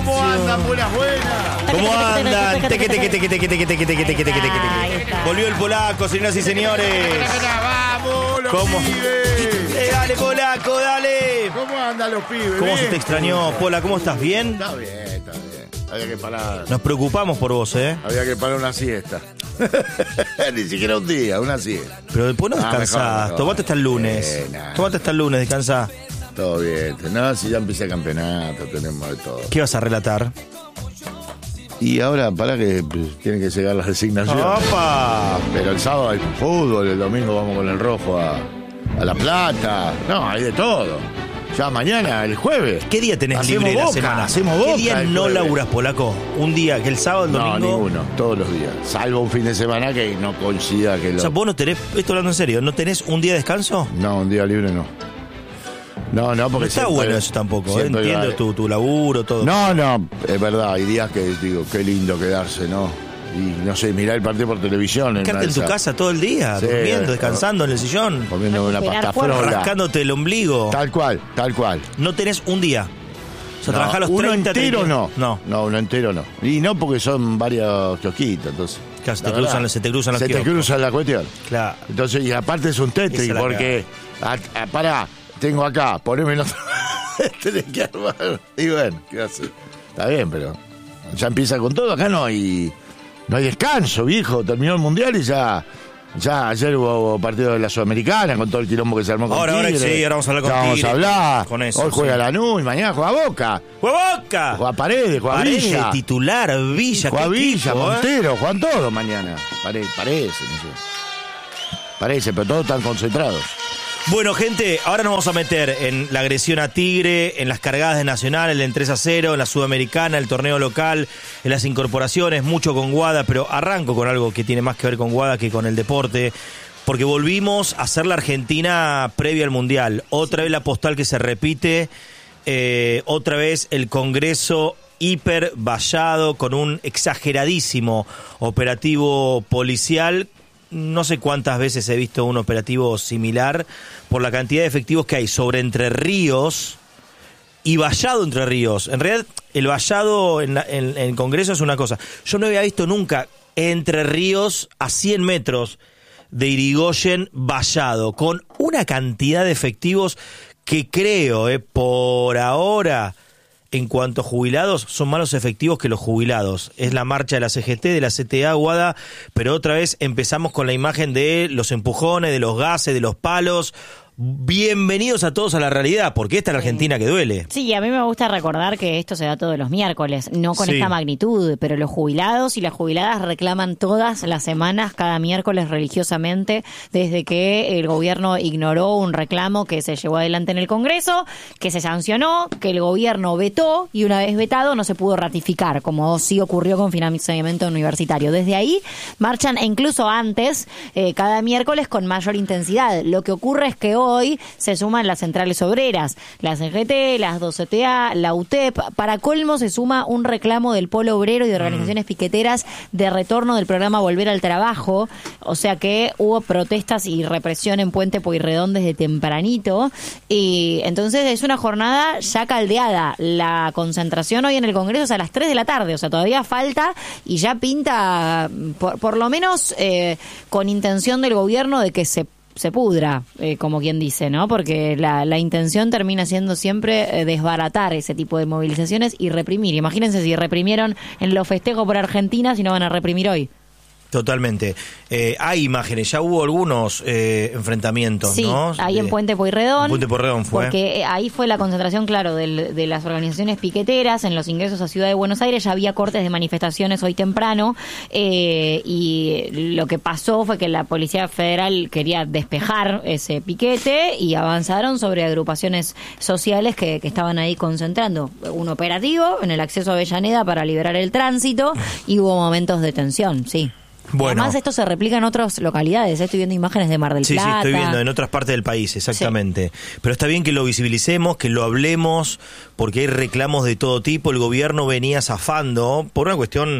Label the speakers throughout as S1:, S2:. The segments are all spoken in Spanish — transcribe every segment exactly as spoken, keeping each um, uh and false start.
S1: ¿Cómo andan? Buenas, buenas.
S2: ¿Cómo andan? Teque, teque, teque, teque, teque, teque, teque, teque, teque, teque. Volvió el polaco, señoras y señores.
S1: ¡Vamos, los
S2: ¿Cómo?
S1: pibes!
S2: Eh, dale, polaco, dale.
S1: ¿Cómo andan los pibes?
S2: ¿Cómo
S1: ¿Bien?
S2: se te extrañó, Pola? ¿Cómo estás? ¿Bien?
S1: Está bien, está bien. Había que parar.
S2: Nos preocupamos por vos, ¿eh?
S1: Había que parar una siesta. Ni siquiera un día, una siesta.
S2: Pero después no
S1: Ah,
S2: descansás.
S1: mejor, mejor.
S2: Tomate hasta el lunes.
S1: Eh, nah.
S2: Tomate hasta el lunes, descansá.
S1: Todo bien. No, si ya empieza el campeonato, tenemos de todo.
S2: ¿Qué vas a relatar?
S1: Y ahora, para que pues, tienen que llegar las designaciones.
S2: ¡Opa!
S1: Pero el sábado hay fútbol, el domingo vamos con el rojo a, a La Plata. No, hay de todo. Ya mañana, el jueves.
S2: ¿Qué día tenés
S1: hacemos
S2: libre de la
S1: Boca,
S2: semana?
S1: Hacemos Boca
S2: ¿Qué día
S1: el
S2: no
S1: jueves.
S2: laburas, Polaco? Un día, que el sábado, el domingo.
S1: No, ninguno, todos los días. Salvo un fin de semana que no coincida que lo...
S2: O sea, vos no tenés, esto hablando en serio, ¿no tenés un día de descanso?
S1: No, un día libre no. No, no,
S2: No
S1: porque...
S2: está
S1: siempre-
S2: bueno eso tampoco, ¿eh?
S1: siempre
S2: Entiendo
S1: hay-
S2: tu, tu laburo, todo.
S1: No, no, es verdad, hay días que digo, qué lindo quedarse, ¿no? Y no sé, mirar el partido por televisión. En
S2: Quedarte en tu
S1: esa-
S2: casa todo el día,
S1: Sí,
S2: durmiendo,
S1: eh,
S2: descansando en el sillón,
S1: Comiendo una
S3: Esperar
S1: pasta
S3: fuerza.
S1: frola.
S2: rascándote el ombligo.
S1: Tal cual, tal cual.
S2: No tenés un día. O sea,
S1: No,
S2: trabajás los
S1: uno
S2: treinta,
S1: entero
S2: treinta.
S1: no.
S2: No.
S1: No, uno entero no. Y no porque son varios kiosquitos, entonces.
S2: Claro, se te
S1: La
S2: cruzan
S1: verdad,
S2: los- se te cruzan los
S1: Se te
S2: kioscos.
S1: cruzan la cuestión.
S2: Claro.
S1: Entonces, y aparte es un
S2: Esa
S1: tetris,
S2: es la
S1: porque. A, a- pará, tengo acá, poneme en otro. Tenés que armar. Y bueno, ¿qué haces? Está bien, pero. Ya empieza con todo. Acá no hay. No hay descanso, viejo. Terminó el mundial y ya. Ya ayer hubo partido de la Sudamericana con todo el quilombo que se armó con
S2: Ahora, ahora
S1: Tigre.
S2: sí, ahora vamos a hablar con
S1: Ya vamos
S2: Tigre,
S1: a hablar.
S2: con eso,
S1: Hoy juega
S2: sí.
S1: Lanús y mañana juega Boca.
S2: ¡Huevoca!
S1: Juega Paredes, juega
S2: Paredes,
S1: Villa.
S2: titular, Villa.
S1: Juega
S2: qué
S1: Villa,
S2: equipo, ¿eh?
S1: Montero, juegan todos mañana. Pare- parece, no sé. Parece, pero todos están concentrados.
S2: Bueno, gente, ahora nos vamos a meter en la agresión a Tigre, en las cargadas de Nacional, en el tres a cero, en la Sudamericana, el torneo local, en las incorporaciones, mucho con Guada, pero arranco con algo que tiene más que ver con Guada que con el deporte, porque volvimos a ser la Argentina previa al Mundial. Otra vez la postal que se repite, eh, otra vez el Congreso hiper vallado con un exageradísimo operativo policial. No sé cuántas veces he visto un operativo similar por la cantidad de efectivos que hay sobre Entre Ríos y vallado Entre Ríos. En realidad, el vallado en, la- en- en el Congreso es una cosa. Yo no había visto nunca Entre Ríos a cien metros de Irigoyen vallado, con una cantidad de efectivos que creo, eh, por ahora... En cuanto a jubilados, son más los efectivos que los jubilados. Es la marcha de la C G T, de la C T A, Guada, pero otra vez empezamos con la imagen de los empujones, de los gases, de los palos. Bienvenidos a todos a la realidad, porque esta es la Argentina que duele.
S3: Sí, a mí me gusta recordar que esto se da todos los miércoles, no con
S2: Sí.
S3: esta magnitud, pero los jubilados y las jubiladas reclaman todas las semanas, cada miércoles religiosamente, desde que el gobierno ignoró un reclamo que se llevó adelante en el Congreso, que se sancionó, que el gobierno vetó y una vez vetado no se pudo ratificar, como sí ocurrió con financiamiento universitario. Desde ahí marchan, e incluso antes, eh, cada miércoles con mayor intensidad. Lo que ocurre es que hoy Hoy se suman las centrales obreras, la C G T, las dos C T A, la U T E P. Para colmo se suma un reclamo del Polo Obrero y de organizaciones piqueteras de retorno del programa Volver al Trabajo. O sea que hubo protestas y represión en Puente Pueyrredón desde tempranito. Y entonces es una jornada ya caldeada. La concentración hoy en el Congreso es a las tres de la tarde. O sea, todavía falta y ya pinta, por, por lo menos eh, con intención del gobierno de que se se pudra, eh, como quien dice, ¿no? Porque la, la intención termina siendo siempre eh, desbaratar ese tipo de movilizaciones y reprimir. Imagínense si reprimieron en los festejos por Argentina, si no van a reprimir hoy.
S2: Totalmente. Eh, hay imágenes, ya hubo algunos eh, enfrentamientos,
S3: Sí,
S2: ¿no?
S3: ahí
S2: De-
S3: en Puente Pueyrredón.
S2: En Puente Pueyrredón fue.
S3: Porque ahí fue la concentración, claro, del, de las organizaciones piqueteras en los ingresos a Ciudad de Buenos Aires. Ya había cortes de manifestaciones hoy temprano eh, y lo que pasó fue que la Policía Federal quería despejar ese piquete y avanzaron sobre agrupaciones sociales que, que estaban ahí concentrando. Un operativo en el acceso a Avellaneda para liberar el tránsito y hubo momentos de tensión, sí.
S2: Bueno.
S3: Además, esto se replica en otras localidades. Estoy viendo imágenes de Mar del
S2: Sí,
S3: Plata.
S2: sí, estoy viendo en otras partes del país, exactamente. Pero está bien que lo visibilicemos, que lo hablemos, porque hay reclamos de todo tipo. El gobierno venía zafando por una cuestión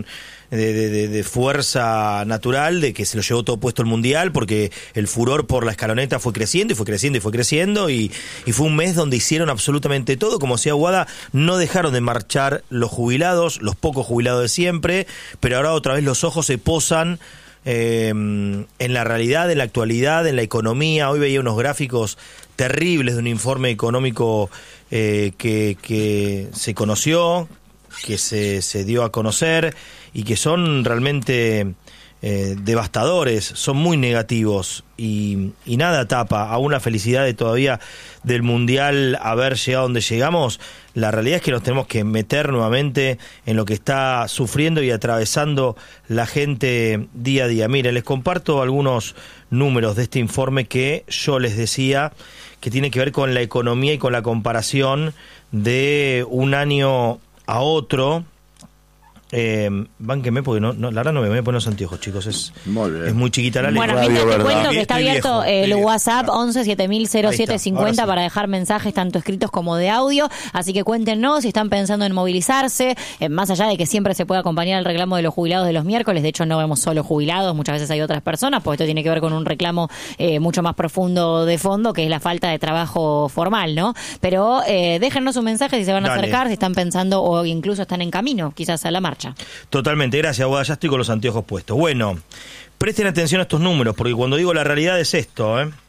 S2: de, de, de fuerza natural, de que se lo llevó todo puesto el Mundial, porque el furor por la escaloneta fue creciendo y fue creciendo y fue creciendo, y, y fue un mes donde hicieron absolutamente todo. Como decía Guada, no dejaron de marchar los jubilados, los pocos jubilados de siempre, pero ahora otra vez los ojos se posan eh, en la realidad, en la actualidad, en la economía. Hoy veía unos gráficos terribles de un informe económico eh, que, que se conoció, que se, se dio a conocer, y que son realmente eh, devastadores, son muy negativos, y, y nada tapa aún la felicidad de todavía del Mundial haber llegado donde llegamos. La realidad es que nos tenemos que meter nuevamente en lo que está sufriendo y atravesando la gente día a día. Mire, les comparto algunos números de este informe que yo les decía que tiene que ver con la economía y con la comparación de un año a otro. Eh, bánquenme porque no, no, la verdad no me voy a poner los anteojos, chicos, es
S1: muy, bien.
S2: Es muy chiquita la
S3: bueno,
S2: letra.
S3: Bueno, mientras te
S1: ¿verdad?
S3: cuento que está
S2: Estoy
S3: abierto
S2: viejo,
S3: el
S2: estoy
S3: WhatsApp
S2: viejo.
S3: once siete mil cero siete cincuenta para dejar mensajes tanto escritos como de audio, así que cuéntenos si están pensando en movilizarse, eh, más allá de que siempre se puede acompañar el reclamo de los jubilados de los miércoles. De hecho no vemos solo jubilados, muchas veces hay otras personas, porque esto tiene que ver con un reclamo eh, mucho más profundo de fondo, que es la falta de trabajo formal, ¿no? Pero eh, déjennos un mensaje si se van a
S2: Dale.
S3: acercar, si están pensando o incluso están en camino quizás a la marcha.
S2: Totalmente, gracias, Guada, ya estoy con los anteojos puestos. Bueno, presten atención a estos números, porque cuando digo la realidad es esto, ¿eh?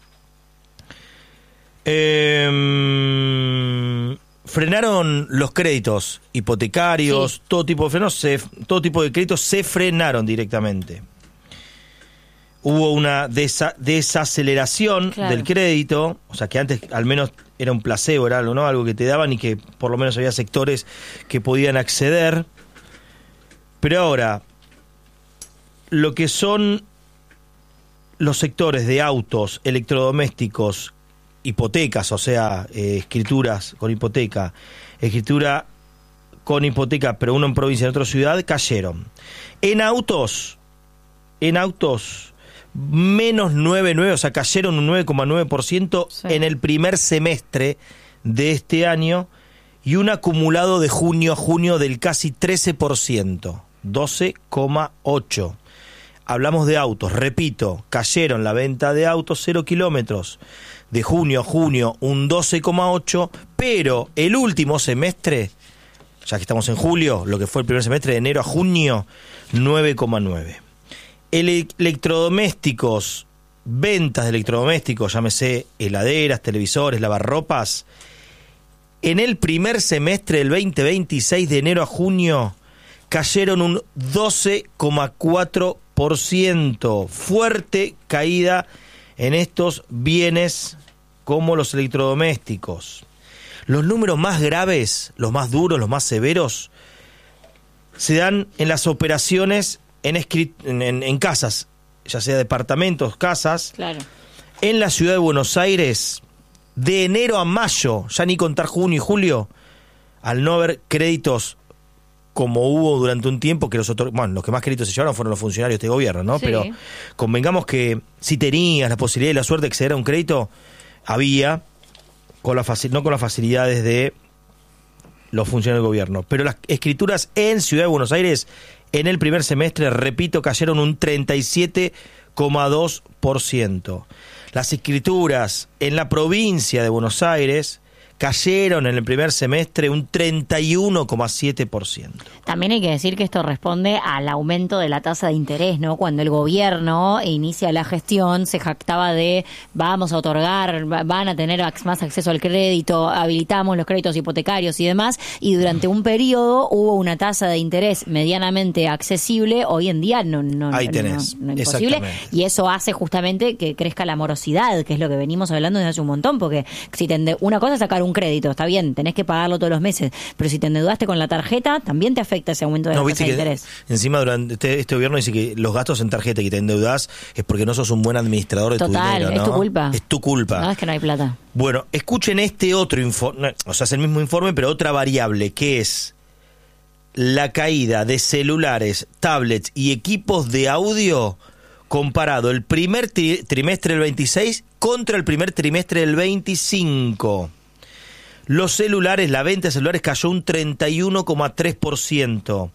S2: Eh, frenaron los créditos hipotecarios, sí. todo tipo de frenos, se, todo tipo de créditos se frenaron directamente. Hubo una desa, desaceleración claro. del crédito, o sea que antes al menos era un placebo, era algo, ¿no? Algo que te daban y que por lo menos había sectores que podían acceder. Pero ahora, lo que son los sectores de autos, electrodomésticos, hipotecas, o sea, eh, escrituras con hipoteca, escritura con hipoteca, pero uno en provincia y en otra ciudad, cayeron. En autos, en autos, menos nueve coma nueve, o sea, cayeron un nueve coma nueve por ciento sí. en el primer semestre de este año, y un acumulado de junio a junio del casi trece por ciento. doce coma ocho. Hablamos de autos, repito, cayeron la venta de autos cero kilómetros de junio a junio un doce coma ocho, pero el último semestre, ya que estamos en julio, lo que fue el primer semestre de enero a junio, nueve coma nueve. Ele- electrodomésticos, ventas de electrodomésticos, llámese heladeras, televisores, lavarropas, en el primer semestre del veinte veintiséis de enero a junio cayeron un doce coma cuatro por ciento. Fuerte caída en estos bienes como los electrodomésticos. Los números más graves, los más duros, los más severos, se dan en las operaciones en, escrit- en, en, en casas, ya sea departamentos, casas.
S3: Claro.
S2: En la ciudad de Buenos Aires, de enero a mayo, ya ni contar junio y julio, al no haber créditos como hubo durante un tiempo, que los otros, bueno, los que más créditos se llevaron fueron los funcionarios de este gobierno, ¿no?
S3: Sí.
S2: Pero convengamos que si tenías la posibilidad y la suerte de acceder a un crédito, había, con la faci- no con las facilidades de los funcionarios del gobierno. Pero las escrituras en Ciudad de Buenos Aires, en el primer semestre, repito, cayeron un treinta y siete coma dos por ciento. Las escrituras en la provincia de Buenos Aires cayeron en el primer semestre un treinta y uno coma siete por ciento.
S3: También hay que decir que esto responde al aumento de la tasa de interés, ¿no? Cuando el gobierno inicia la gestión, se jactaba de vamos a otorgar, van a tener más acceso al crédito, habilitamos los créditos hipotecarios y demás, y durante un periodo hubo una tasa de interés medianamente accesible. Hoy en día no, no,
S2: Ahí
S3: no,
S2: tenés,
S3: no, no es imposible, y eso hace justamente que crezca la morosidad, que es lo que venimos hablando desde hace un montón, porque si te ende- una cosa es sacar un crédito, está bien, tenés que pagarlo todos los meses, pero si te endeudaste con la tarjeta, también te afecta ese aumento de
S2: No,
S3: la
S2: viste
S3: tasa de
S2: que
S3: interés.
S2: encima durante este, este gobierno dice que los gastos en tarjeta que te endeudás es porque no sos un buen administrador de
S3: Total,
S2: tu dinero, ¿no?
S3: es tu culpa.
S2: Es tu culpa.
S3: No, es que no hay plata.
S2: Bueno, escuchen este otro informe, o sea, es el mismo informe, pero otra variable, que es la caída de celulares, tablets y equipos de audio comparado el primer tri- trimestre del veintiséis contra el primer trimestre del veinticinco. Los celulares, la venta de celulares cayó un treinta y uno coma tres por ciento.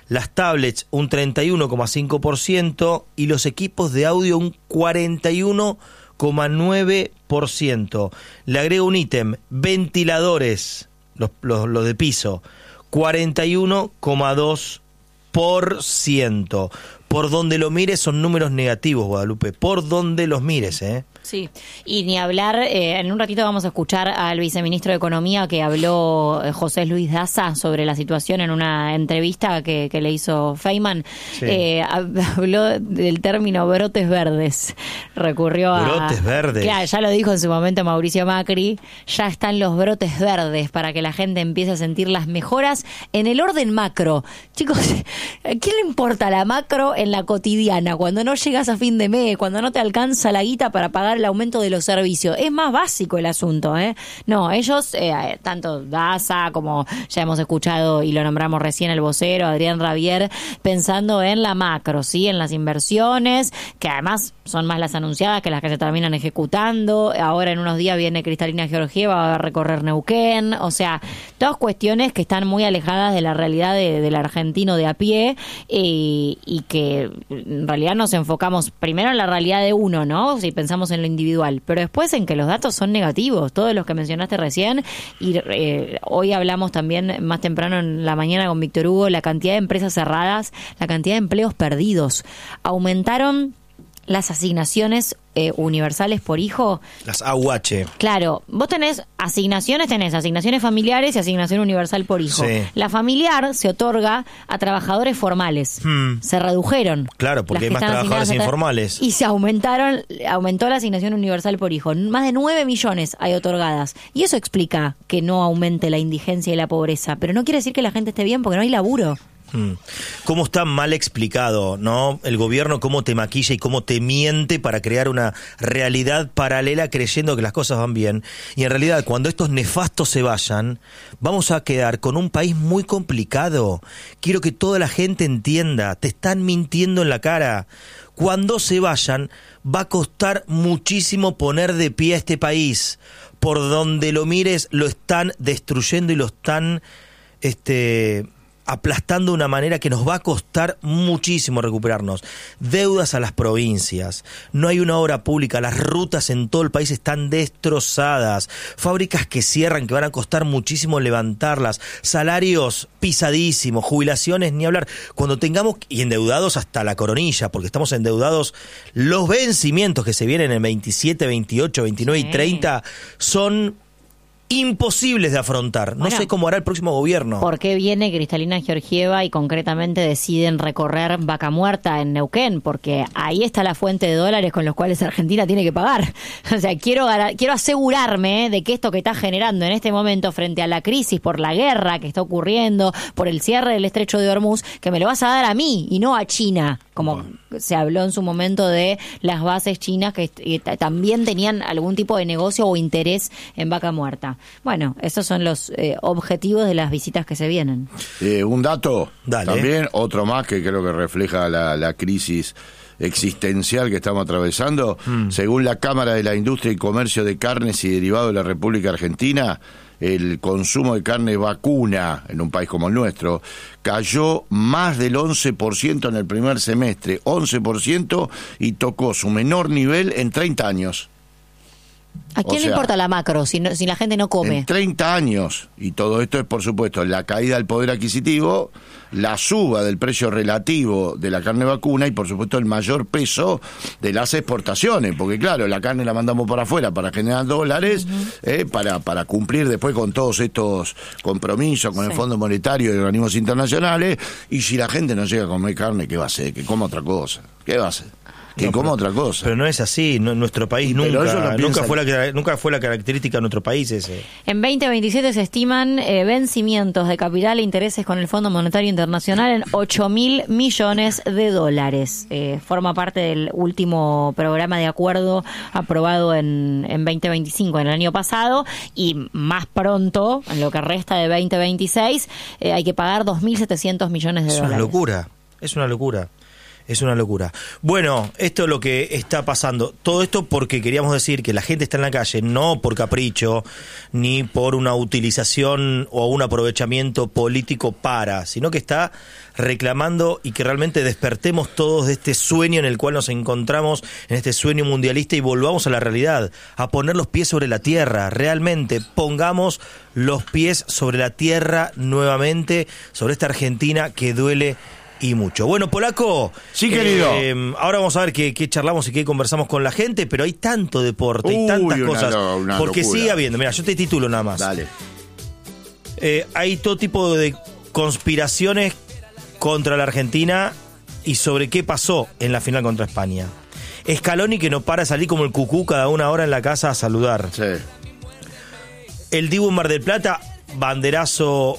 S2: las tablets un treinta y uno coma cinco por ciento y los equipos de audio un cuarenta y uno coma nueve por ciento. Le agrego un ítem, ventiladores, los, los, los de piso, cuarenta y uno coma dos por ciento. Por donde lo mires son números negativos, Guadalupe, por donde los mires, ¿eh?
S3: Sí, y ni hablar, eh, en un ratito vamos a escuchar al viceministro de Economía que habló eh, José Luis Daza sobre la situación en una entrevista que, que le hizo Feynman. Sí. Eh, habló del término brotes verdes, recurrió a...
S2: Brotes verdes.
S3: Claro, ya lo dijo en su momento Mauricio Macri, ya están los brotes verdes para que la gente empiece a sentir las mejoras en el orden macro. Chicos, ¿a quién le importa la macro en la cotidiana? Cuando no llegas a fin de mes, cuando no te alcanza la guita para pagar el aumento de los servicios. Es más básico el asunto, ¿eh? No, ellos, eh, tanto Daza como ya hemos escuchado y lo nombramos recién el vocero, Adrián Rabier, pensando en la macro, ¿sí? En las inversiones, que además son más las anunciadas que las que se terminan ejecutando. Ahora en unos días viene Cristalina Georgieva a recorrer Neuquén. O sea, todas cuestiones que están muy alejadas de la realidad de, del argentino de a pie eh, y que en realidad nos enfocamos primero en la realidad de uno, ¿no? Si pensamos en lo individual, pero después en que los datos son negativos, todos los que mencionaste recién, y eh, hoy hablamos también más temprano en la mañana con Víctor Hugo, la cantidad de empresas cerradas, la cantidad de empleos perdidos. Aumentaron las asignaciones eh, universales por hijo.
S2: Las A U H.
S3: Claro, vos tenés asignaciones, tenés asignaciones familiares y asignación universal por hijo. Sí. La familiar se otorga a trabajadores formales. Hmm. Se redujeron.
S2: Claro, porque hay más trabajadores informales.
S3: Y se aumentaron, aumentó la asignación universal por hijo. Más de nueve millones hay otorgadas. Y eso explica que no aumente la indigencia y la pobreza. Pero no quiere decir que la gente esté bien porque no hay laburo.
S2: Cómo está mal explicado, ¿no? El gobierno cómo te maquilla y cómo te miente para crear una realidad paralela creyendo que las cosas van bien. Y en realidad, cuando estos nefastos se vayan, vamos a quedar con un país muy complicado. Quiero que toda la gente entienda, te están mintiendo en la cara. Cuando se vayan, va a costar muchísimo poner de pie a este país. Por donde lo mires, lo están destruyendo y lo están... este aplastando de una manera que nos va a costar muchísimo recuperarnos. Deudas a las provincias, no hay una obra pública, las rutas en todo el país están destrozadas, fábricas que cierran, que van a costar muchísimo levantarlas, salarios pisadísimos, jubilaciones, ni hablar. Cuando tengamos, y endeudados hasta la coronilla, porque estamos endeudados, los vencimientos que se vienen en veintisiete, veintiocho, veintinueve sí. y treinta son... imposibles de afrontar. No bueno, sé cómo hará el próximo gobierno.
S3: ¿Por qué viene Cristalina Georgieva y concretamente deciden recorrer Vaca Muerta en Neuquén? Porque ahí está la fuente de dólares con los cuales Argentina tiene que pagar. O sea, quiero quiero asegurarme de que esto que está generando en este momento frente a la crisis por la guerra que está ocurriendo, por el cierre del estrecho de Hormuz, que me lo vas a dar a mí y no a China, como bueno. se habló en su momento de las bases chinas que eh, también tenían algún tipo de negocio o interés en Vaca Muerta. Bueno, esos son los eh, objetivos de las visitas que se vienen.
S1: Eh, un dato,
S2: Dale.
S1: también otro más que creo que refleja la, la crisis existencial que estamos atravesando. Mm. Según la Cámara de la Industria y Comercio de Carnes y Derivados de la República Argentina, el consumo de carne vacuna en un país como el nuestro cayó más del once por ciento en el primer semestre, once por ciento, y tocó su menor nivel en treinta años.
S3: ¿A quién o sea, le importa la macro si, no, si la gente no come?
S1: En treinta años, y todo esto es por supuesto la caída del poder adquisitivo, la suba del precio relativo de la carne vacuna y por supuesto el mayor peso de las exportaciones, porque claro, la carne la mandamos para afuera para generar dólares, uh-huh. eh, para, para cumplir después con todos estos compromisos con sí. el Fondo Monetario y organismos internacionales, y si la gente no llega a comer carne, ¿qué va a hacer? Que coma otra cosa, ¿qué va a hacer? Que no, como
S2: pero,
S1: otra cosa.
S2: Pero no es así, no, nuestro país nunca nunca fue, la, nunca fue la característica de nuestro país ese.
S3: En veinte veintisiete se estiman eh, vencimientos de capital e intereses con el Fondo Monetario Internacional en ocho mil millones de dólares. Eh, forma parte del último programa de acuerdo aprobado en, en veinte veinticinco, en el año pasado, y más pronto, en lo que resta de veinte veintiséis, eh, hay que pagar dos mil setecientos millones de
S2: es
S3: dólares.
S2: Es una locura, es una locura. Es una locura. Bueno, esto es lo que está pasando. Todo esto porque queríamos decir que la gente está en la calle no por capricho, ni por una utilización o un aprovechamiento político para, sino que está reclamando y que realmente despertemos todos de este sueño en el cual nos encontramos, en este sueño mundialista, y volvamos a la realidad, a poner los pies sobre la tierra. Realmente pongamos los pies sobre la tierra nuevamente, sobre esta Argentina que duele y mucho. Bueno, Polaco.
S1: Sí, querido.
S2: Eh, ahora vamos a ver qué, qué charlamos y qué conversamos con la gente, pero hay tanto deporte, hay tantas
S1: Uy, una
S2: cosas.
S1: lo- una
S2: porque
S1: locura.
S2: sigue habiendo, mira, yo te titulo nada más.
S1: Dale.
S2: Eh, hay todo tipo de conspiraciones contra la Argentina y sobre qué pasó en la final contra España. Scaloni que no para de salir como el cucú cada una hora en la casa a saludar.
S1: Sí.
S2: El Dibu en Mar del Plata, banderazo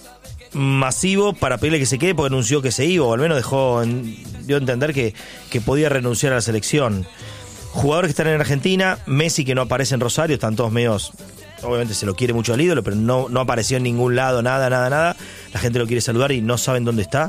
S2: masivo para pedirle que se quede porque anunció que se iba, o al menos dejó en- dio a entender que, que podía renunciar a la selección. Jugadores que están en Argentina, Messi que no aparece en Rosario, están todos medios, obviamente se lo quiere mucho al ídolo, pero no, no apareció en ningún lado, nada, nada, nada. La gente lo quiere saludar y no saben dónde está.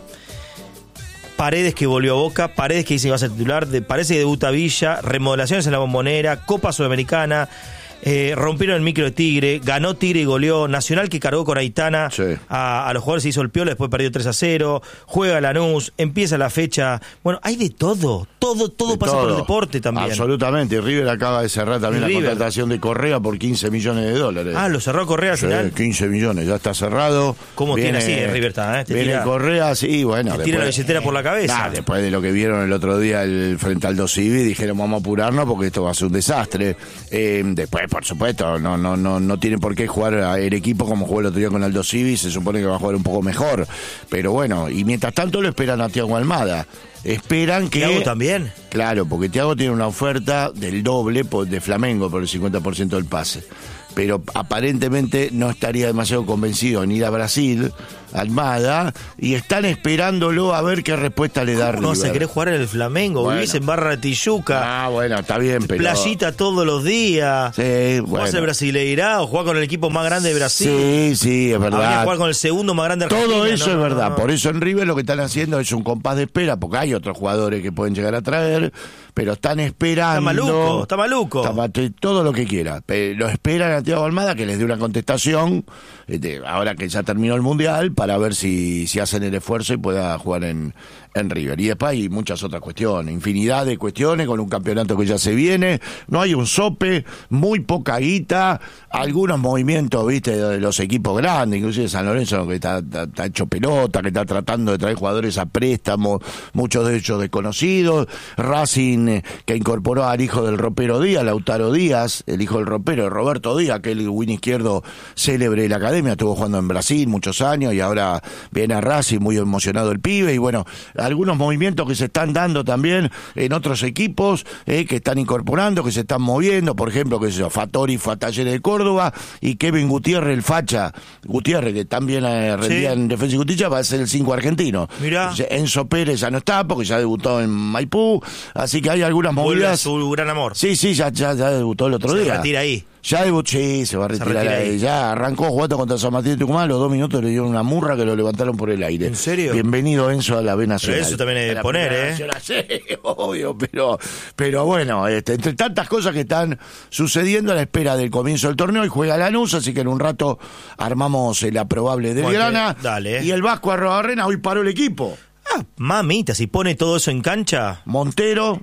S2: Paredes que volvió a Boca, Paredes que dice que va a ser titular, de, parece que debuta Villa, remodelaciones en la Bombonera, Copa Sudamericana, eh, rompieron el micro de Tigre, ganó Tigre y goleó, Nacional que cargó con Aitana
S1: Sí.
S2: a, a los jugadores, se hizo el piola, después perdió tres a cero, juega Lanús, empieza la fecha, bueno, hay de todo, todo, todo
S1: De
S2: pasa
S1: todo.
S2: por el deporte también.
S1: Absolutamente. River acaba de cerrar también
S2: Y
S1: la
S2: River.
S1: contratación de Correa por quince millones de dólares.
S2: Ah, lo cerró Correa al
S1: Sí,
S2: final.
S1: quince millones, ya está cerrado.
S2: ¿Cómo tiene así, River está, eh? Te
S1: viene
S2: tira-
S1: Correa, sí, bueno.
S2: te tira la billetera por la cabeza.
S1: Nah, después de lo que vieron el otro día el, frente al Dosivi, dijeron vamos a apurarnos porque esto va a ser un desastre. Eh, después, por supuesto, no no no no tiene por qué jugar el equipo como jugó el otro día con Aldo Civi, se supone que va a jugar un poco mejor. Pero bueno, y mientras tanto lo esperan a Thiago Almada. Esperan que...
S2: Thiago también.
S1: Claro, porque Thiago tiene una oferta del doble por- de Flamengo por el cincuenta por ciento del pase. Pero aparentemente no estaría demasiado convencido en ir a Brasil, Almada, y están esperándolo a ver qué respuesta le da
S2: ¿Cómo no
S1: River.
S2: se querés jugar en el Flamengo?
S1: Bueno.
S2: Vivís en Barra de Tijuca,
S1: Ah, bueno, está bien, pero...
S2: playita todos los días.
S1: Sí,
S2: Jugás
S1: bueno.
S2: el Brasileirao, jugás con el equipo más grande de Brasil.
S1: Sí, sí, es
S2: Habría
S1: verdad.
S2: que jugar con el segundo más grande de Argentina.
S1: Todo eso
S2: No,
S1: es
S2: no,
S1: verdad.
S2: no.
S1: Por eso en River lo que están haciendo es un compás de espera, porque hay otros jugadores que pueden llegar a traer, pero están esperando.
S2: Está maluco, está maluco.
S1: Está ma- todo lo que quiera. Pero lo esperan a Thiago Almada que les dé una contestación, este, ahora que ya terminó el Mundial, para ver si, si hacen el esfuerzo y pueda jugar en, en River. Y después hay muchas otras cuestiones, infinidad de cuestiones con un campeonato que ya se viene, no hay un sope, muy poca guita, algunos movimientos, viste, de los equipos grandes, inclusive San Lorenzo que está, está, está hecho pelota, que está tratando de traer jugadores a préstamo, muchos de ellos desconocidos, Racing eh, que incorporó al hijo del ropero Díaz, Lautaro Díaz, el hijo del ropero, Roberto Díaz, que es el win izquierdo célebre de la academia, estuvo jugando en Brasil muchos años y ahora viene a Racing, muy emocionado el pibe, y bueno, algunos movimientos que se están dando también en otros equipos eh, que están incorporando, que se están moviendo, por ejemplo, que sé yo, Fattori fue a Talleres de Córdoba y Kevin Gutiérrez, el facha Gutiérrez, que también eh, rendía
S2: Sí.
S1: en Defensa y Justicia, va a ser el cinco argentino.
S2: Mirá.
S1: Enzo Pérez ya no está porque ya debutó en Maipú, así que hay algunas
S2: Vuelve a
S1: movidas.
S2: su gran amor.
S1: Sí, sí, ya, ya, ya debutó el otro
S2: Se
S1: día.
S2: retira ahí.
S1: Ya debutó, sí, se va a retirar
S2: retira
S1: ahí.
S2: ahí.
S1: Ya arrancó jugando contra San Martín de Tucumán, a los dos minutos le dieron una murra que lo levantaron por el aire.
S2: ¿En serio?
S1: Bienvenido Enzo a la B Nacional.
S2: Pero eso también es de
S1: A la
S2: poner,
S1: Primera
S2: ¿eh?
S1: Nacional, sí, obvio, pero, pero bueno, este, entre tantas cosas que están sucediendo a la espera del comienzo del torneo, y juega Lanús, así que en un rato armamos la probable de
S2: Bueno,
S1: Belgrana.
S2: dale.
S1: Y el Vasco Arrobarrena hoy paró el equipo.
S2: Ah, mamita, si pone todo eso en cancha,
S1: Montero,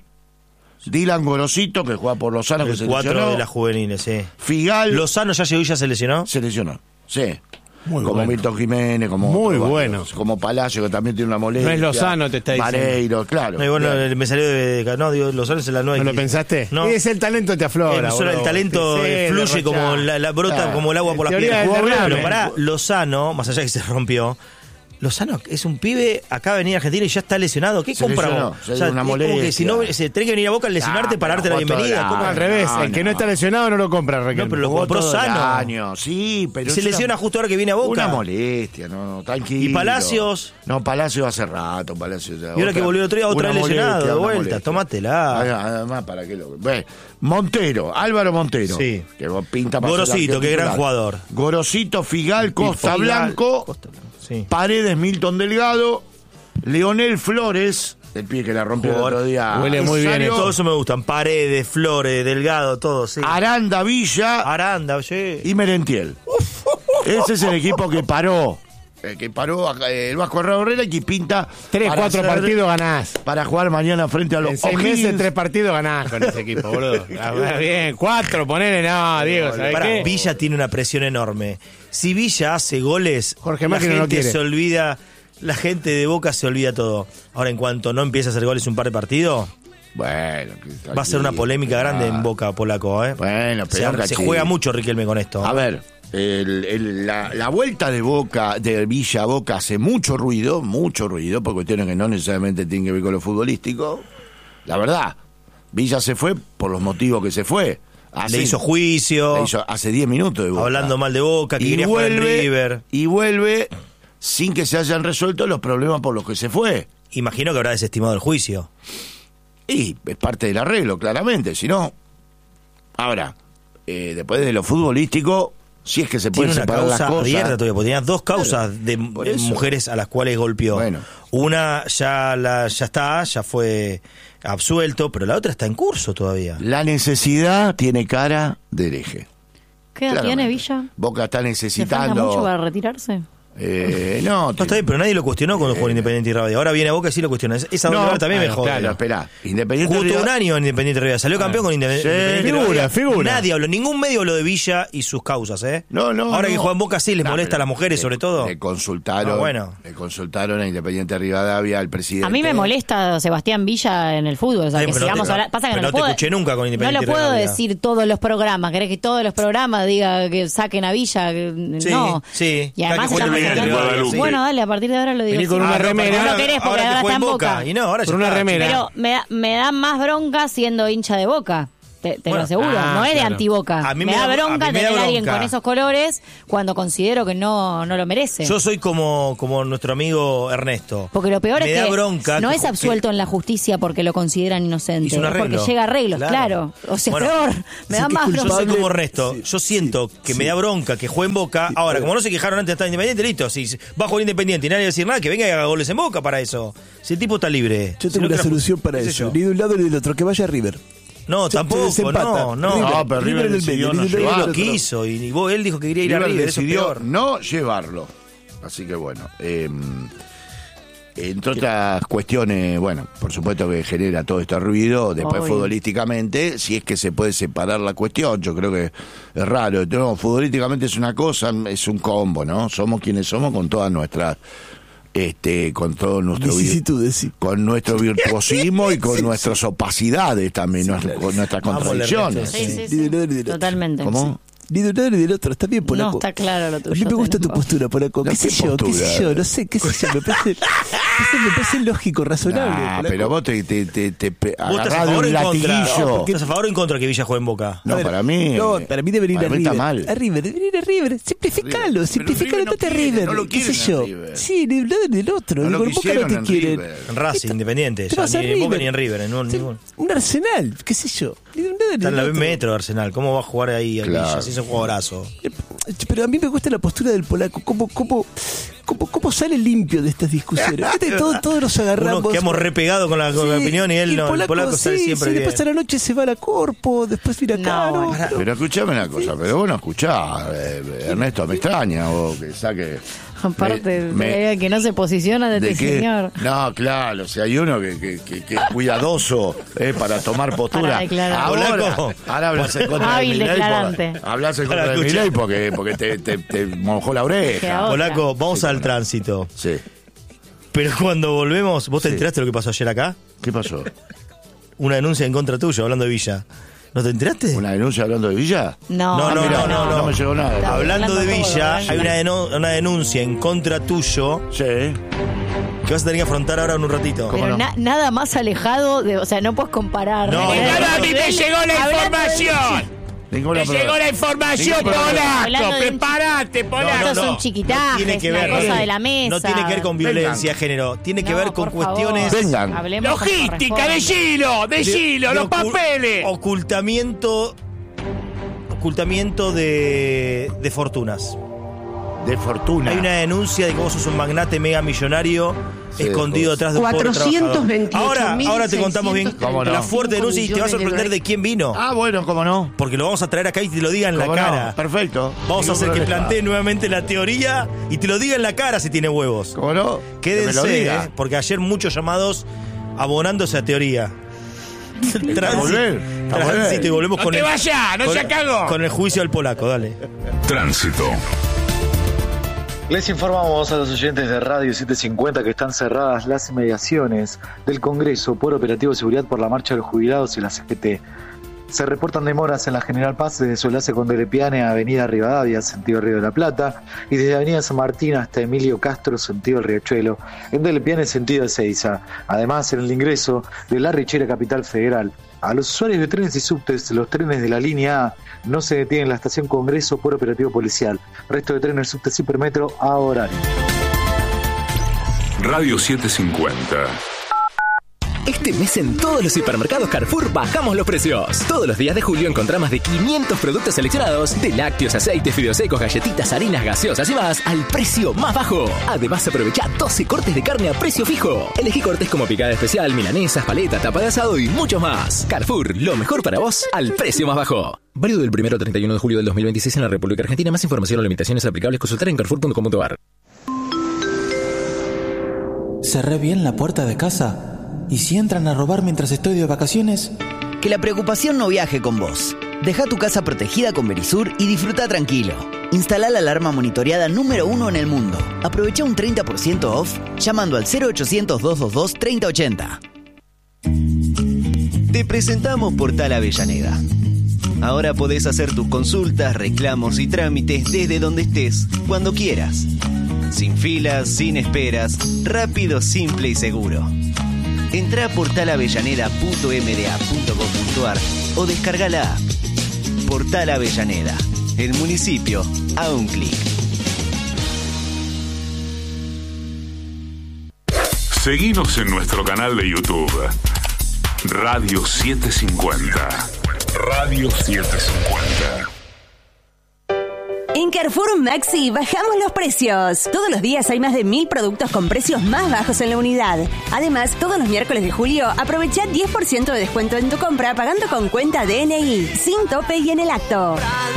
S1: Dylan Gorosito, que juega por Lozano, que
S2: el
S1: se
S2: cuatro
S1: lesionó.
S2: de las juveniles, sí.
S1: Figal.
S2: Lozano ya llegó y ya se lesionó.
S1: Se lesionó, sí.
S4: Muy
S1: como
S4: bueno.
S1: Milton Jiménez, como
S4: Muy
S1: otros
S4: bueno.
S1: varios, como Palacio, que también tiene una molestia.
S4: No es Lozano, te está diciendo.
S1: Mareiro, claro.
S2: No, y bueno,
S1: Bien.
S2: me salió de, de- no, digo, Lozano es la nueva.
S4: ¿No lo pensaste?
S2: No.
S4: Es el talento te aflora.
S2: Eh, solo el
S4: boludo.
S2: talento
S4: Sí,
S2: eh, fluye
S4: derrochá.
S2: como la, la brota
S1: Claro.
S2: como el agua por las
S4: Teoría
S2: piernas.
S4: del
S2: Jugó bien,
S4: derrame.
S2: pero pará, Lozano, más allá de que se rompió, Lozano es un pibe, acaba de venir a Argentina y ya está lesionado. ¿Qué
S1: Se
S2: compramos?
S1: lesionó, se dio una
S2: es como que
S1: molestia.
S2: si no, se tenés que venir a Boca a lesionarte
S1: Ah,
S2: para darte
S1: pero
S2: la
S1: jugó
S2: bienvenida.
S1: todo
S2: ¿Cómo?
S1: el
S4: Al revés,
S1: No,
S4: el que no
S1: no.
S4: está lesionado no lo compra, Raquel.
S2: No, pero lo
S1: Jugó
S2: compró
S1: todo el
S2: sano.
S1: año, sí, pero
S2: Se
S1: es una-
S2: lesiona justo ahora que viene a Boca.
S1: Una molestia, no, no, tranquilo.
S2: ¿Y Palacios?
S1: No, Palacios hace rato, Palacios. ya,
S2: Y ahora
S1: otra-
S2: que volvió el otro día, otra
S1: una
S2: vez lesionado,
S1: molestia,
S2: de
S1: una
S2: vuelta,
S1: molestia.
S2: tómatela.
S1: Además, para qué lo. Ve, Montero, Álvaro Montero.
S2: Sí.
S1: Que pinta para ser
S2: Gorosito,
S1: arquero
S2: qué gran
S1: titular.
S2: jugador.
S1: Gorosito, Figal, Costa
S2: Figal,
S1: Blanco,
S2: Costa Blanco, sí.
S1: Paredes, Milton Delgado, Leonel Flores, el pie que la rompió
S2: Jugador.
S1: el otro día.
S4: Huele muy bien,
S1: Rosario,
S2: Todo eso me gustan. Paredes, Flores, Delgado, todo, sí.
S1: Aranda, Villa
S2: Aranda, sí.
S1: y Merentiel. Ese es el equipo que paró. El que paró eh, el Vasco Herrera y que pinta.
S4: Tres,
S1: para
S4: cuatro
S1: hacer-
S4: partidos ganás.
S1: Para jugar mañana frente a los
S4: En seis
S1: O'Higgins.
S4: meses, tres partidos ganás con ese equipo, boludo. Ah, bien, cuatro, ponele, no, Diego, ¿sabés
S2: Pará,
S4: qué?
S2: Villa tiene una presión enorme. Si Villa hace goles,
S4: Jorge
S2: la
S4: Macri no lo
S2: gente
S4: quiere.
S2: se olvida, la gente de Boca se olvida todo. Ahora, en cuanto no empiece a hacer goles un par de partidos,
S1: Bueno, que-
S2: va a ser una polémica grande en Boca polaco, ¿eh?
S1: Bueno,
S2: Se,
S1: pero
S2: se juega mucho Riquelme con esto.
S1: A ver, el- el- la, la vuelta de Boca, de Villa a Boca hace mucho ruido, mucho ruido, por cuestiones que no necesariamente tienen que ver con lo futbolístico. La verdad, Villa se fue por los motivos que se fue. Hace-
S2: Le hizo juicio,
S1: le hizo hace diez minutos de Boca.
S2: hablando mal de Boca, que quería jugar en River.
S1: y vuelve sin que se hayan resuelto los problemas por los que se fue.
S2: Imagino que habrá desestimado el juicio.
S1: Y es parte del arreglo, claramente, si no. Ahora, eh, después de lo futbolístico, si es que se pueden
S2: Tiene una
S1: separar las
S2: causa
S1: cosas.
S2: abierta todavía, porque tenía dos causas de,
S1: por
S2: de
S1: eso.
S2: mujeres a las cuales golpeó.
S1: Bueno.
S2: Una ya la ya está, ya fue absuelto, pero la otra está en curso todavía.
S1: La necesidad tiene cara de hereje.
S3: ¿Qué edad
S1: Claramente.
S3: tiene Villa?
S1: Boca está
S3: ¿Le falta
S1: necesitando.
S3: mucho para retirarse?
S1: Eh, no,
S2: No, está bien, pero nadie lo cuestionó cuando jugó en Independiente y Rivadavia. Ahora viene a Boca y sí lo cuestiona. Es- Esa doble
S1: No,
S2: vara también me
S1: bueno,
S2: jode.
S1: claro, espera. Independiente
S2: Jugó todo
S1: Rivadavia-
S2: un año en Independiente Rivadavia. Salió campeón con Independ-
S1: Sí.
S2: Independiente
S4: Figura,
S2: Rivadavia.
S4: figura.
S2: Nadie habló, ningún medio habló de Villa y sus causas, ¿eh?
S1: No, no.
S2: Ahora
S1: no.
S2: que juega en Boca sí les
S1: No,
S2: molesta a
S1: pero
S2: las mujeres,
S1: le-
S2: sobre todo.
S1: Le consultaron,
S2: Ah, bueno.
S1: le consultaron a Independiente Rivadavia, al presidente.
S3: A mí me molesta Sebastián Villa en el fútbol. O sea,
S2: Está bien,
S3: que
S2: pero no
S3: sigamos
S2: te-
S3: hablando- Pasa que
S2: pero
S3: no,
S2: no
S3: lo
S2: te
S3: puedo,
S2: escuché nunca con Independiente
S3: No lo puedo
S2: Rivadavia.
S3: decir todos los programas. ¿Querés que todos los programas diga que saquen a Villa? Que-
S2: Sí,
S3: no.
S2: sí.
S3: Y además
S2: Cada que juegue
S3: estamos
S2: Independiente
S3: hablando-
S2: Rivadavia, sí.
S3: Bueno, dale, a partir de ahora lo digo.
S4: Vení con
S3: así.
S4: una
S2: Ah, no,
S4: remera.
S2: pero
S3: No lo querés porque ahora
S2: que
S3: está
S2: juega
S3: en Boca.
S2: Y no, ahora
S4: Por
S2: ya
S4: una
S2: está.
S4: remera.
S3: Pero me da, me da más bronca siendo hincha de Boca. Te, te
S2: Bueno,
S3: lo aseguro,
S4: ah,
S3: no es de
S4: claro.
S3: antiboca.
S2: A mí
S3: me,
S2: me
S3: da
S2: da- a
S3: bronca
S2: mí me da
S3: tener a alguien
S2: bronca.
S3: con esos colores cuando considero que no, no lo merece.
S2: Yo soy como, como nuestro amigo Ernesto.
S3: Porque lo peor
S2: Me
S3: es
S2: da
S3: que
S2: bronca
S3: no
S2: que-
S3: es absuelto
S2: que-
S3: en la justicia porque lo consideran inocente.
S2: Hizo un
S3: es
S2: arreglo.
S3: porque llega a arreglos, claro.
S2: Claro.
S3: O sea,
S2: Bueno,
S3: peor. Me da más
S2: Yo soy
S3: bronca.
S2: como Ernesto. Yo siento que me da bronca que juegue en Boca. Ahora, como no se quejaron antes de estar Independiente, listo. Si va a jugar Independiente y nadie va a decir nada, que venga y haga goles en Boca para eso. Si el tipo está libre.
S5: Yo
S2: Si
S5: tengo
S2: no
S5: una
S2: quiere-
S5: solución para
S2: qué sé
S5: eso.
S2: yo.
S5: Ni de un lado ni del otro, que vaya River.
S2: No,
S5: Se- se
S2: tampoco,
S5: desempata.
S2: no, no.
S5: River,
S1: No, pero River
S5: en el
S1: decidió
S5: medio,
S1: no
S5: ni de un lado
S1: llevar.
S5: ni
S2: No
S5: del otro.
S2: quiso. Y, y vos, él dijo que quería ir a
S1: River
S2: River. Eso es
S1: decidió
S2: peor.
S1: no llevarlo. Así que bueno, eh, entre otras cuestiones, bueno, por supuesto que genera todo este ruido, después
S3: Obvio.
S1: futbolísticamente, si es que se puede separar la cuestión, yo creo que es raro. No, futbolísticamente es una cosa, es un combo, ¿no? Somos quienes somos con todas nuestras, este, con todo nuestro vir-
S5: Vicisitudes, sí.
S1: con nuestro virtuosismo y con nuestras opacidades también, nuestras- con nuestras
S2: Vamos,
S1: contradicciones.
S2: Ernesto,
S3: Sí,
S2: Sí.
S3: sí,
S5: Ni
S3: sí.
S5: de un lado ni del otro.
S3: Totalmente.
S1: ¿Cómo?
S5: Ni de un lado ni del otro. Está bien, Polaco.
S3: No, está claro lo
S5: A
S3: tuyo.
S5: mí me gusta tu
S3: Tengo.
S5: postura, Polaco.
S1: No,
S5: ¿Qué sé
S1: ¿qué
S5: yo? ¿Qué
S1: postura?
S5: sé yo? No sé, qué sé yo. Me parece, no sé, me parece lógico, razonable.
S1: Ah,
S5: Polaco.
S1: pero vos te, te, te, te pe-
S2: ¿Vos estás a
S1: agarrás de
S2: favor o
S1: un
S2: en contra?
S1: latiguillo.
S2: No, ¿Estás a favor o en contra que Villa juegue en Boca?
S1: No,
S5: A ver,
S1: para mí.
S5: No, para mí debería ir
S1: para
S5: a
S1: mí
S5: River.
S1: está mal.
S5: A River, debería ir a River. Simplificalo,
S1: Pero
S5: simplificalo,
S1: River no
S5: vete a
S1: quiere,
S5: River.
S1: no lo
S5: ¿Qué sé
S1: quieren
S5: yo?
S1: en River.
S5: Sí, ni de un lado ni del otro.
S1: No
S5: Ni
S1: lo
S5: con Boca no
S1: quisieron
S5: te
S1: en
S5: quieren.
S1: River.
S2: En Racing, Independiente.
S5: Te
S2: Ya,
S5: vas a
S2: ni en Boca
S5: River.
S2: ni en River. En un-
S5: Sí,
S2: ningún-
S5: un Arsenal, qué sé yo. Ni de un lado ni
S2: Está en
S5: del
S2: la B
S5: otro.
S2: Metro Arsenal. ¿Cómo va a jugar ahí a
S1: Claro.
S2: Villa? Si es un jugadorazo.
S5: Pero a mí me gusta la postura del polaco. ¿Cómo, cómo, cómo, cómo sale limpio de estas discusiones? Viste, todos, todos nos agarramos.
S2: Uno quedamos re pegados con la, con la
S5: Sí,
S2: opinión y él
S5: el
S2: no. El polaco sale
S5: sí,
S2: siempre
S5: sí,
S2: bien.
S5: después a la noche se va a la Corpo, después viene acá.
S3: No,
S5: No,
S3: bueno.
S5: pero-
S1: Pero escuchame una cosa, pero vos no escuchás, eh, Ernesto, me extraña o que saque.
S3: Aparte,
S1: me-
S3: de que no se posiciona de,
S1: ¿De
S3: este
S1: qué?
S3: señor.
S1: No, claro, si hay uno que, que, que, que es cuidadoso eh, para tomar postura.
S3: Para declarar.
S1: Ahora,
S2: Polaco.
S1: ahora hablas en contra
S3: Hábil
S1: de Milei.
S3: declarante.
S1: por- Hablas en
S2: Para
S1: contra de
S2: escuchar.
S1: Milei porque, porque te, te, te mojó la
S3: Que
S1: oreja.
S3: ahora-
S2: Polaco, vamos al tránsito.
S1: Sí.
S2: Pero cuando volvemos, ¿vos te
S1: Sí.
S2: enteraste de lo que pasó ayer acá?
S1: ¿Qué pasó?
S2: Una denuncia en contra tuyo, hablando de Villa. ¿No te enteraste?
S1: ¿Una denuncia hablando de Villa?
S3: No,
S2: No, no,
S1: mirá,
S2: no, no,
S1: no me llegó nada.
S3: Está
S2: Hablando de
S3: hablando todo,
S2: Villa,
S3: ¿eh?
S2: hay una, denu- una denuncia en contra tuyo
S1: Sí.
S2: que vas a tener que afrontar ahora en un ratito.
S1: ¿Cómo
S3: Pero
S1: no?
S3: na- nada más alejado de, o sea, no puedes comparar.
S2: No,
S3: Eh,
S2: no, no,
S6: a mí me llegó la
S3: hablando de-
S6: información.
S1: Ninguna
S6: Me llegó
S1: prueba.
S6: la información,
S1: Ningún problema.
S3: Hablando
S6: Polaco.
S3: de un-
S6: Prepárate, Polaco.
S3: Esto es un chiquitaje,
S2: tiene
S3: es
S2: que
S3: una
S2: ver,
S3: cosa
S2: no,
S3: de la mesa.
S2: No tiene que ver con violencia de género, tiene que
S3: No,
S2: ver con
S3: por favor.
S2: cuestiones
S1: Vengan.
S3: Hablemos como
S6: Logística,
S3: corresponde.
S6: decilo, decilo,
S2: de
S6: los
S2: ocu-
S6: papeles.
S2: Ocultamiento ocultamiento de, de fortunas.
S1: de fortuna.
S2: Hay una denuncia de que vos sos un magnate mega millonario
S1: Sí,
S2: escondido
S1: pues.
S2: detrás de un pobre trabajador. Ahora, ahora te contamos bien
S1: ¿Cómo no?
S2: la fuerte denuncia y te va a sorprender de quién vino.
S1: Ah, bueno, cómo no.
S2: Porque lo vamos a traer acá y te lo diga en la
S1: ¿Cómo no?
S2: cara.
S1: Perfecto.
S2: Vamos a
S1: Ningún
S2: hacer que
S1: problema.
S2: plantee nuevamente la teoría y te lo diga en la cara si tiene huevos.
S1: ¿Cómo no? Que me lo
S2: Quédense,
S1: diga.
S2: eh, porque ayer muchos llamados abonando esa teoría.
S1: A volver, a volver.
S2: Tránsito y volvemos
S6: No
S2: con
S6: te
S2: el,
S6: vayas, no
S2: con-
S6: se cagó.
S2: con el juicio al polaco, dale.
S7: Tránsito.
S8: Les informamos a los oyentes de Radio setecientos cincuenta que están cerradas las inmediaciones del Congreso por operativo de seguridad por la marcha de los jubilados y la C G T. Se reportan demoras en la General Paz desde su enlace con Delepiane a Avenida Rivadavia, sentido Río de la Plata, y desde Avenida San Martín hasta Emilio Castro, sentido el Riachuelo, en Delepiane, sentido Ezeiza. Además, en el ingreso de La Richera, Capital Federal. A los usuarios de trenes y subtes, los trenes de la línea A no se detienen en la estación Congreso por operativo policial. Resto de trenes, subtes y Hipermetro a horario.
S7: Radio setecientos cincuenta.
S9: Este mes en todos los hipermercados Carrefour bajamos los precios. Todos los días de julio encontrá más de quinientos productos seleccionados, de lácteos, aceites, fideos secos, galletitas, harinas, gaseosas y más, al precio más bajo. Además, aprovecha doce cortes de carne a precio fijo. Elegí cortes como picada especial, milanesas, paleta, tapa de asado y mucho más. Carrefour, lo mejor para vos al precio más bajo. Válido del primero al treinta y uno de julio del dos mil veintiséis en la República Argentina. Más información o limitaciones aplicables consultar en carrefour punto com punto a r.
S10: ¿Cerré bien la puerta de casa? ¿Y si entran a robar mientras estoy de vacaciones?
S11: Que la preocupación no viaje con vos. Deja tu casa protegida con Verisur y disfruta tranquilo. Instala la alarma monitoreada número uno en el mundo. Aprovecha un treinta por ciento off llamando al cero ochocientos, doscientos veintidós, treinta ochenta.
S12: Te presentamos Portal Avellaneda. Ahora podés hacer tus consultas, reclamos y trámites desde donde estés, cuando quieras. Sin filas, sin esperas, rápido, simple y seguro. Entrá a portal avellaneda punto m d a punto gov punto a r o descarga la app. Portal Avellaneda, el municipio a un clic.
S7: Seguinos en nuestro canal de YouTube. Radio setecientos cincuenta. Radio setecientos cincuenta.
S13: En Carrefour Maxi bajamos los precios. Todos los días hay más de mil productos con precios más bajos en la unidad. Además, todos los miércoles de julio aprovecha diez por ciento de descuento en tu compra pagando con cuenta D N I, sin tope y en el acto.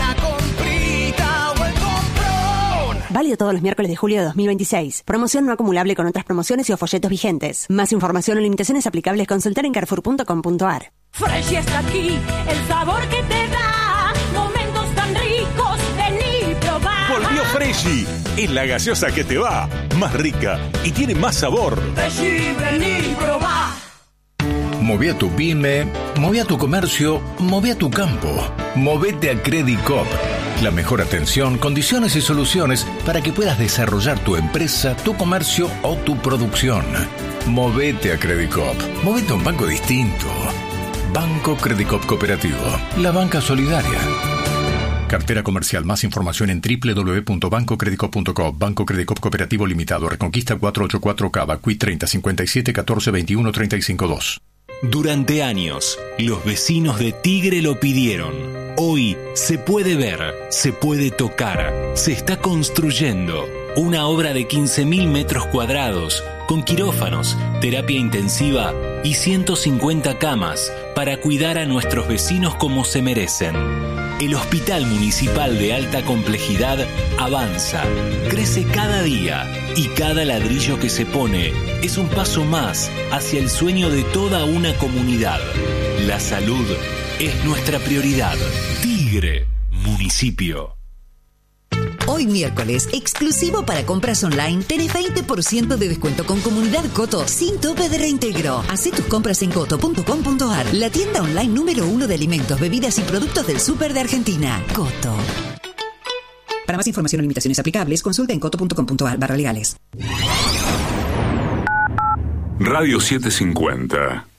S13: Válido todos los miércoles de julio de dos mil veintiséis. Promoción no acumulable con otras promociones y o folletos vigentes. Más información o limitaciones aplicables consultar en carrefour punto com punto a r.
S14: Fresh está aquí, el sabor que te da momentos tan ricos, vení y probá.
S15: Volvió Freshy, es la gaseosa que te va, más rica y tiene más sabor.
S14: Freshy, vení y probá.
S16: Moví a tu pyme, moví a tu comercio, moví a tu campo. Movete a Credicop. La mejor atención, condiciones y soluciones para que puedas desarrollar tu empresa, tu comercio o tu producción. Movete a Credicop. Movete a un banco distinto. Banco Credicop Cooperativo. La banca solidaria. Cartera comercial. Más información en doble u doble u doble u punto banco credicop punto com. Banco Credicop Cooperativo Limitado. Reconquista cuatrocientos ochenta y cuatro Cava. Q I treinta, cincuenta y siete, catorce, veintiuno, treinta y cinco dos.
S17: Durante años, los vecinos de Tigre lo pidieron. Hoy se puede ver, se puede tocar, se está construyendo una obra de quince mil metros cuadrados con quirófanos, terapia intensiva y ciento cincuenta camas para cuidar a nuestros vecinos como se merecen. El Hospital Municipal de Alta Complejidad avanza, crece cada día y cada ladrillo que se pone es un paso más hacia el sueño de toda una comunidad. La salud es nuestra prioridad. Tigre, municipio.
S18: Hoy miércoles, exclusivo para compras online, tenés veinte por ciento de descuento con Comunidad Coto, sin tope de reintegro. Hacé tus compras en coto punto com punto a r, la tienda online número uno de alimentos, bebidas y productos del súper de Argentina. Coto. Para más información o limitaciones aplicables, consulta en coto punto com punto a r barra legales.
S7: Radio setecientos cincuenta.